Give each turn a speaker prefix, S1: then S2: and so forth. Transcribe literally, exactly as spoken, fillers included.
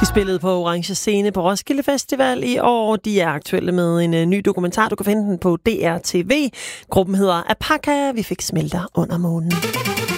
S1: spillede på Orange Scene på Roskilde Festival i år. De er aktuelle med en uh, ny dokumentar. Du kan finde den på D R T V. Gruppen hedder Apaka. Vi fik Smelter under månen.